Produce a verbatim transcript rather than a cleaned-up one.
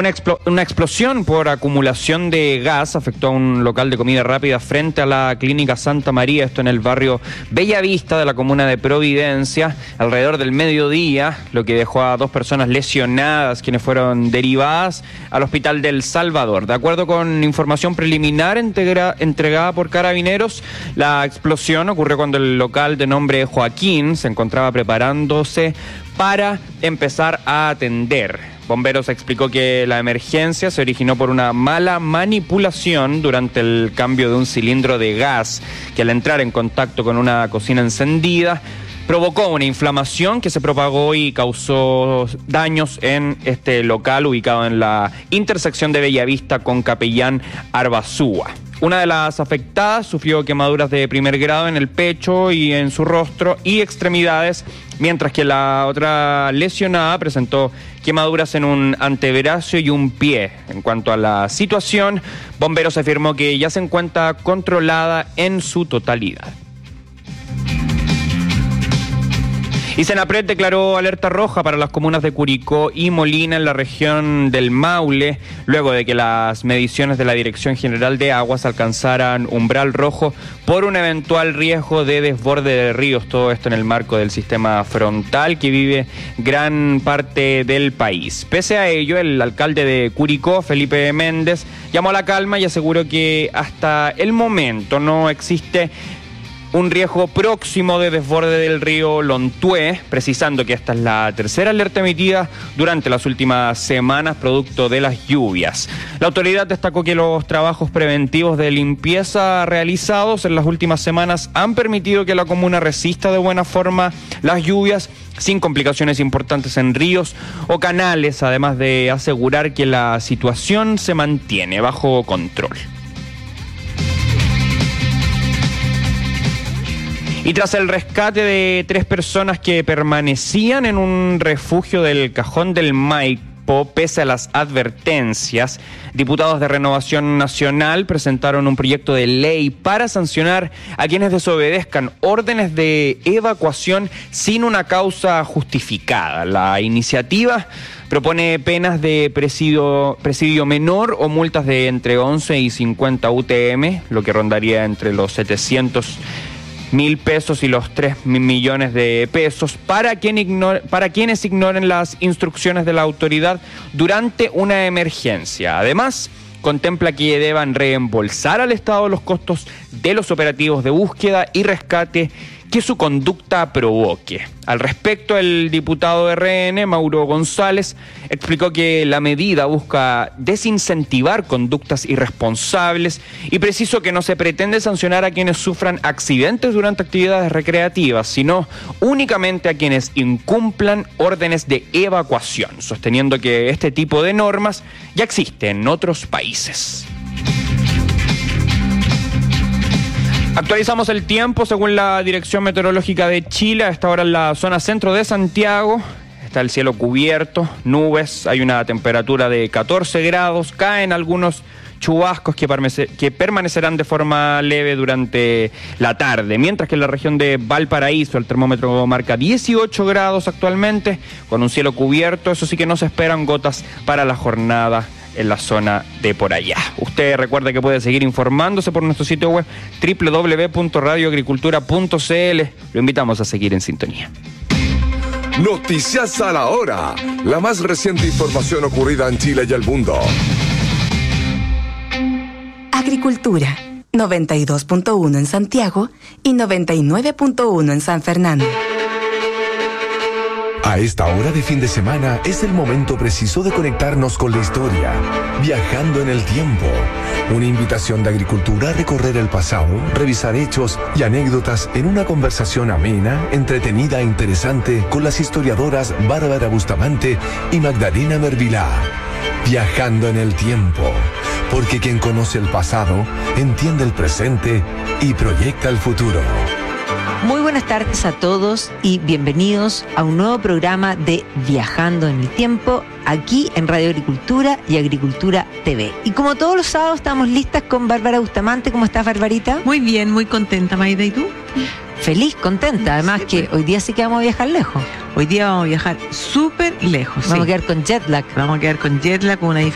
Una, explo- una explosión por acumulación de gas afectó a un local de comida rápida frente a la Clínica Santa María, esto en el barrio Bellavista de la comuna de Providencia, alrededor del mediodía, lo que dejó a dos personas lesionadas, quienes fueron derivadas al Hospital del Salvador. De acuerdo con información preliminar integra- entregada por Carabineros, la explosión ocurrió cuando el local de nombre Joaquín se encontraba preparándose para empezar a atender. Bomberos explicó que la emergencia se originó por una mala manipulación durante el cambio de un cilindro de gas, que al entrar en contacto con una cocina encendida provocó una inflamación que se propagó y causó daños en este local ubicado en la intersección de Bellavista con Capellán Arbazúa. Una de las afectadas sufrió quemaduras de primer grado en el pecho y en su rostro y extremidades, mientras que la otra lesionada presentó quemaduras en un antebrazo y un pie. En cuanto a la situación, Bomberos afirmó que ya se encuentra controlada en su totalidad. Y Senapred declaró alerta roja para las comunas de Curicó y Molina en la región del Maule, luego de que las mediciones de la Dirección General de Aguas alcanzaran umbral rojo por un eventual riesgo de desborde de ríos. Todo esto en el marco del sistema frontal que vive gran parte del país. Pese a ello, el alcalde de Curicó, Felipe Méndez, llamó a la calma y aseguró que hasta el momento no existe un riesgo próximo de desborde del río Lontué, precisando que esta es la tercera alerta emitida durante las últimas semanas producto de las lluvias. La autoridad destacó que los trabajos preventivos de limpieza realizados en las últimas semanas han permitido que la comuna resista de buena forma las lluvias sin complicaciones importantes en ríos o canales, además de asegurar que la situación se mantiene bajo control. Y tras el rescate de tres personas que permanecían en un refugio del Cajón del Maipo, pese a las advertencias, diputados de Renovación Nacional presentaron un proyecto de ley para sancionar a quienes desobedezcan órdenes de evacuación sin una causa justificada. La iniciativa propone penas de presidio, presidio menor o multas de entre once y cincuenta U T M, lo que rondaría entre los setecientos mil pesos y los tres mil millones de pesos para, quien ignore, para quienes ignoren las instrucciones de la autoridad durante una emergencia. Además, contempla que deban reembolsar al Estado los costos de los operativos de búsqueda y rescate que su conducta provoque. Al respecto, el diputado de R N, Mauro González, explicó que la medida busca desincentivar conductas irresponsables y precisó que no se pretende sancionar a quienes sufran accidentes durante actividades recreativas, sino únicamente a quienes incumplan órdenes de evacuación, sosteniendo que este tipo de normas ya existe en otros países. Actualizamos el tiempo según la Dirección Meteorológica de Chile. A esta hora en la zona centro de Santiago está el cielo cubierto, nubes, hay una temperatura de catorce grados, caen algunos chubascos que, permece, que permanecerán de forma leve durante la tarde, mientras que en la región de Valparaíso el termómetro marca dieciocho grados actualmente, con un cielo cubierto. Eso sí que no se esperan gotas para la jornada en la zona de por allá. Usted recuerda que puede seguir informándose por nuestro sitio web doble u doble u doble u punto radio agricultura punto c l. Lo invitamos a seguir en sintonía. Noticias a la hora. La más reciente información ocurrida en Chile y el mundo. Agricultura, noventa y dos punto uno en Santiago y noventa y nueve punto uno en San Fernando. A esta hora de fin de semana es el momento preciso de conectarnos con la historia, viajando en el tiempo. Una invitación de Agricultura a recorrer el pasado, revisar hechos y anécdotas en una conversación amena, entretenida e interesante con las historiadoras Bárbara Bustamante y Magdalena Mervilá. Viajando en el tiempo, porque quien conoce el pasado entiende el presente y proyecta el futuro. Muy buenas tardes a todos y bienvenidos a un nuevo programa de Viajando en el Tiempo, aquí en Radio Agricultura y Agricultura T V. Y como todos los sábados estamos listas con Bárbara Bustamante. ¿Cómo estás, Barbarita? Muy bien, muy contenta, Maida. ¿Y tú? Feliz, contenta. Además sí, que pues hoy día sí que vamos a viajar lejos. Hoy día vamos a viajar súper lejos. Vamos sí. a quedar con jet lag. Vamos a quedar con jet lag, con una